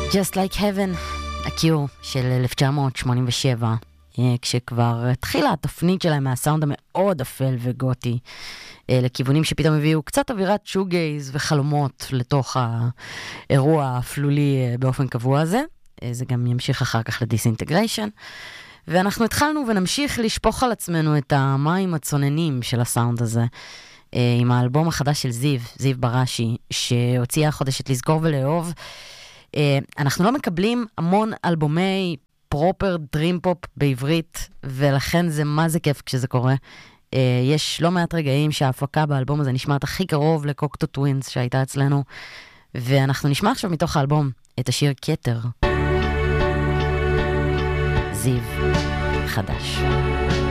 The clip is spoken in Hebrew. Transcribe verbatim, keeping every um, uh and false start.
Just Like Heaven, הקיור של אלף תשע מאות שמונים ושבע, כשכבר התחילה התפנית שלהם מהסאונד המאוד אפל וגותי, לכיוונים שפתאום הביאו קצת אווירת שוגייז וחלומות לתוך האירוע האפלולי באופן קבוע הזה. זה גם ימשיך אחר כך לדיסאינטגריישן. ואנחנו התחלנו ונמשיך לשפוך על עצמנו את המים הצוננים של הסאונד הזה, עם האלבום החדש של זיו, זיו בראשי, שהוציאה החודש את לזכור ולאהוב. אנחנו לא מקבלים המון אלבומי פרופר דרים פופ בעברית, ולכן זה מה זה כיף כשזה קורה. יש לא מעט רגעים שההפקה באלבום הזה נשמעת הכי קרוב לקוקטו טווינס שהייתה אצלנו, ואנחנו נשמע עכשיו מתוך האלבום את השיר כתר. זיו חדש.